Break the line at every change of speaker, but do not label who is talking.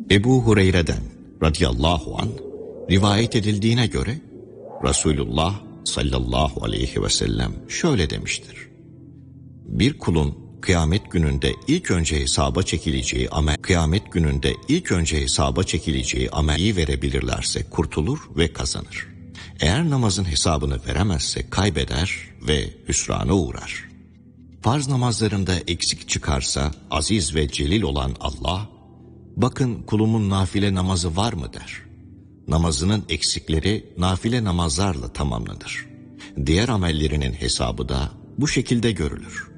Ebu Hureyre'den radıyallahu anh rivayet edildiğine göre Resulullah sallallahu aleyhi ve sellem şöyle demiştir: bir kulun kıyamet gününde ilk önce hesaba çekileceği ameli verebilirlerse kurtulur ve kazanır. Eğer namazın hesabını veremezse kaybeder ve hüsrana uğrar. Farz namazlarında eksik çıkarsa aziz ve celil olan Allah, bakın kulumun nafile namazı var mı der. Namazının eksikleri nafile namazlarla tamamlanır. Diğer amellerinin hesabı da bu şekilde görülür.